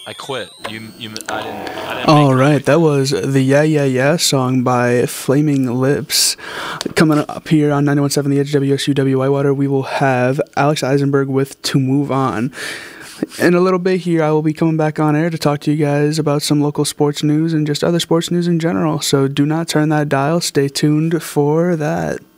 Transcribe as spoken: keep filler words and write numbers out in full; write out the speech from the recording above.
I quit. You, you, I didn't, I didn't make All it. right, that was the Yeah Yeah Yeah song by Flaming Lips. Coming up here on ninety-one point seven The Edge, W S U W Whitewater, we will have Alex Eisenberg with To Move On. In a little bit here, I will be coming back on air to talk to you guys about some local sports news and just other sports news in general. So do not turn that dial. Stay tuned for that.